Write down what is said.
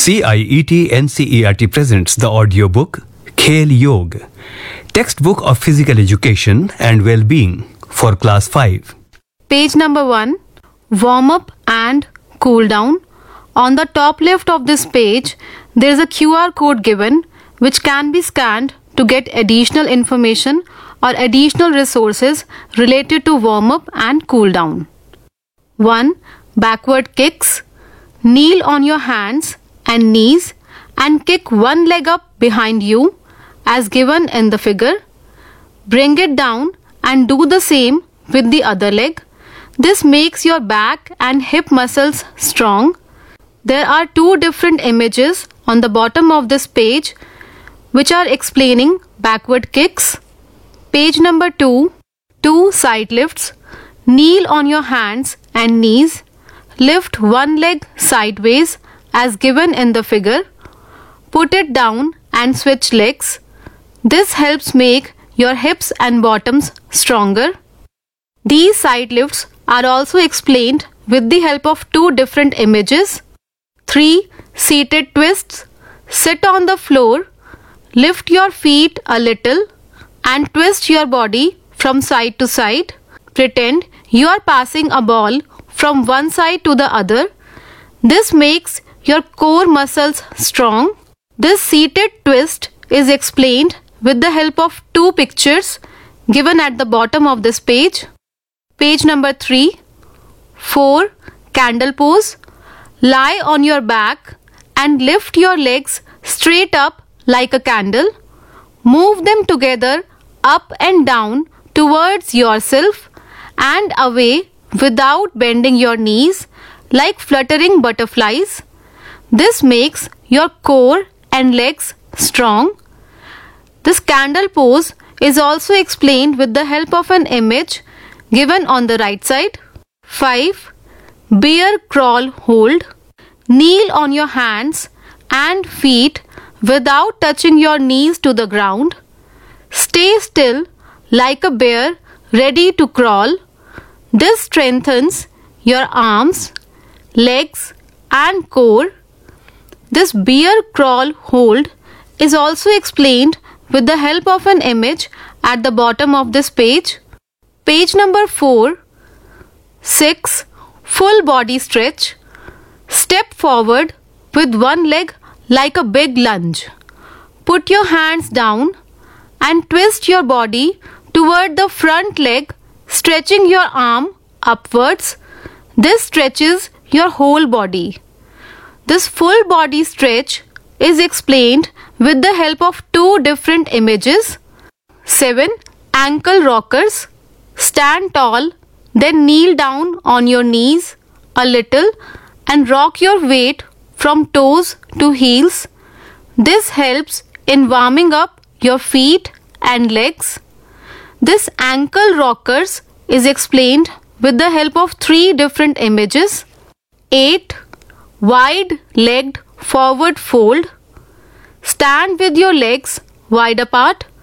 CIET NCERT presents the audiobook Khel Yog, textbook of physical education and well-being for class 5. Page number 1, warm up and cool down. On the top left of this page, there is a QR code given which can be scanned to get additional information or additional resources related to warm up and cool down. 1. Backward kicks. Kneel on your hands and knees and kick one leg up behind you as given in the figure. Bring it down and do the same with the other leg. This makes your back and hip muscles strong. There are two different images on the bottom of this page which are explaining backward kicks. Page number 2, 2 side lifts. Kneel on your hands and knees. Lift one leg sideways as given in the figure. Put it down and switch legs. This helps make your hips and bottoms stronger. These side lifts are also explained with the help of two different images. 3 seated twists. Sit on the floor. Lift your feet a little and twist your body from side to side. Pretend you are passing a ball from one side to the other. This makes your core muscles strong. This seated twist is explained with the help of two pictures given at the bottom of this page. Page number 3, 4 candle pose. Lie on your back and lift your legs straight up like a candle. Move them together up and down towards yourself and away without bending your knees like fluttering butterflies. This makes your core and legs strong. This candle pose is also explained with the help of an image given on the right side. 5 bear crawl hold. Kneel on your hands and feet without touching your knees to the ground. Stay still like a bear ready to crawl. This strengthens your arms, legs and core. This bear crawl hold is also explained with the help of an image at the bottom of this page. Page number 4, 6 full body stretch. Step forward with one leg like a big lunge. Put your hands down and twist your body toward the front leg, stretching your arm upwards. This stretches your whole body. This full body stretch is explained with the help of two different images. 7 ankle rockers. Stand tall, then kneel down on your knees a little and rock your weight from toes to heels. This helps in warming up your feet and legs. This ankle rockers is explained with the help of three different images. 8 wide-legged forward fold. Stand with your legs wide apart.